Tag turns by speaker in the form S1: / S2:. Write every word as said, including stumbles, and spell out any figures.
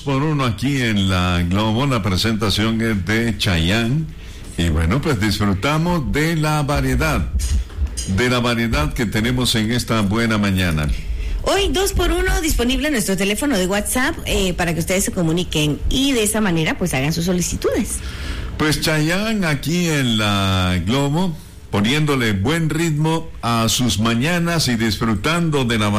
S1: Por uno aquí en la Globo, la presentación es de Chayanne. Y bueno, pues disfrutamos de la variedad, de la variedad que tenemos en esta buena mañana.
S2: Hoy dos por uno disponible en nuestro teléfono de WhatsApp eh, para que ustedes se comuniquen y de esa manera pues hagan sus solicitudes.
S1: Pues Chayanne aquí en la Globo, poniéndole buen ritmo a sus mañanas y disfrutando de la